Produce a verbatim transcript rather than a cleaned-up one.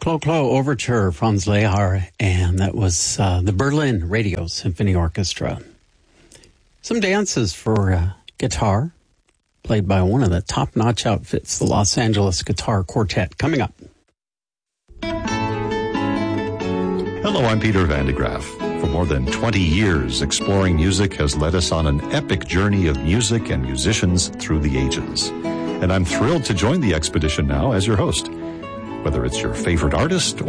Clo Clo Overture, Franz Lehár, and that was uh, the Berlin Radio Symphony Orchestra. Some dances for uh, guitar, played by one of the top-notch outfits, the Los Angeles Guitar Quartet, coming up. Hello, I'm Peter Van de Graaf. For more than twenty years, exploring music has led us on an epic journey of music and musicians through the ages. And I'm thrilled to join the expedition now as your host. Whether it's your favorite artist